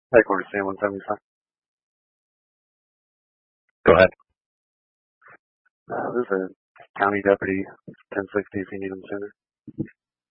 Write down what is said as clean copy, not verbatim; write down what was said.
Headquarters Sam 175. Go ahead. This is a county deputy 1060 if you need him sooner.